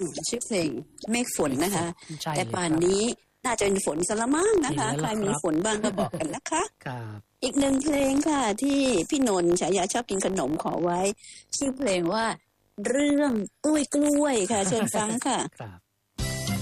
ชื่อเพลงเมฆฝนนะคะใช่แต่ป่านนี้น่าจะเป็นฝนซะละมั้งนะคะใครมีฝนบ้างก็บอกกันนะคะครับอีกหนึ่งเพลงค่ะที่พี่นนท์ฉายาชอบกินขนมขอไว้ชื่อเพลงว่าเรื่องกล้วยค่ะเชิญฟังค่ะครับ